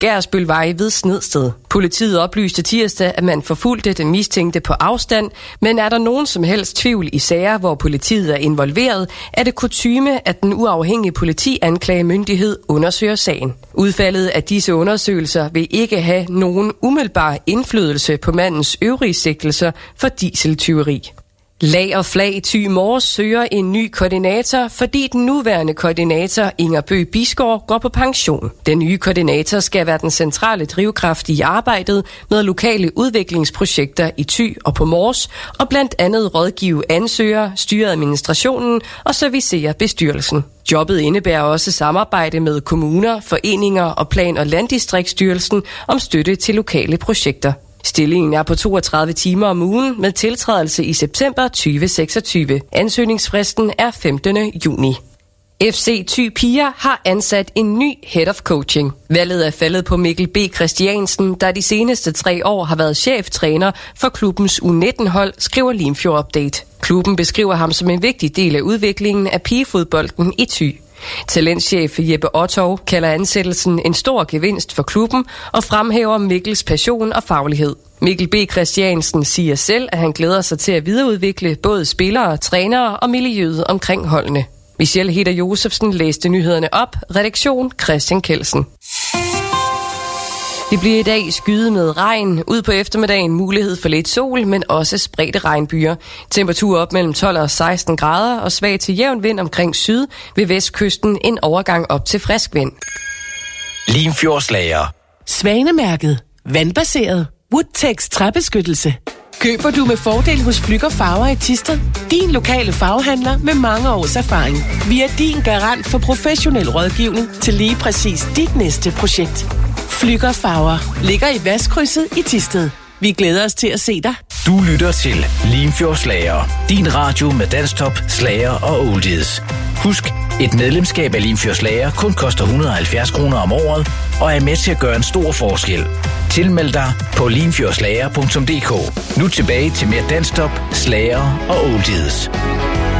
Gærsbølvej ved Snedsted. Politiet oplyste tirsdag, at man forfulgte den mistænkte på afstand, men er der nogen som helst tvivl i sager, hvor politiet er involveret, er det kutyme, at den uafhængige politianklagemyndighed undersøger sagen. Udfaldet af disse undersøgelser vil ikke have nogen umiddelbar indflydelse på mandens øvrige sigtelser for dieseltyveri. Lag og Flag Thy Mors søger en ny koordinator, fordi den nuværende koordinator Inger Bøgh Bisgaard går på pension. Den nye koordinator skal være den centrale drivkraft i arbejdet med lokale udviklingsprojekter i Thy og på Mors, og blandt andet rådgive ansøgere, styre administrationen og servicere bestyrelsen. Jobbet indebærer også samarbejde med kommuner, foreninger og Plan- og Landdistriktsstyrelsen om støtte til lokale projekter. Stillingen er på 32 timer om ugen med tiltrædelse i september 2026. Ansøgningsfristen er 15. juni. FC Thy Piger har ansat en ny head of coaching. Valget er faldet på Mikkel B. Christiansen, der de seneste 3 år har været cheftræner for klubbens U19-hold, skriver Limfjord Update. Klubben beskriver ham som en vigtig del af udviklingen af pigefodbolden i Thy. Talentchef Jeppe Otto kalder ansættelsen en stor gevinst for klubben og fremhæver Mikkels passion og faglighed. Mikkel B. Christiansen siger selv, at han glæder sig til at videreudvikle både spillere, trænere og miljøet omkring holdene. Michelle Hedder Josefsen læste nyhederne op. Redaktion Christian Kelsen. Det bliver i dag skyet med regn. Ud på eftermiddagen mulighed for lidt sol, men også spredte regnbyer. Temperatur op mellem 12 og 16 grader og svag til jævn vind omkring syd. Ved vestkysten en overgang op til frisk vind. Limfjordslager. Svanemærket. Vandbaseret. Woodtex træbeskyttelse. Køber du med fordel hos Flügger Farver i Thisted? Din lokale farvehandler med mange års erfaring. Vi er din garant for professionel rådgivning til lige præcis dit næste projekt. Flügger Farver ligger i Vestkrydset i Thisted. Vi glæder os til at se dig. Du lytter til Limfjordslager. Din radio med dansktop, slager og oldies. Husk, et medlemskab af Limfjordslager kun koster 170 kroner om året og er med til at gøre en stor forskel. Tilmeld dig på limfjordslager.dk. Nu tilbage til mere dansktop, slager og oldies.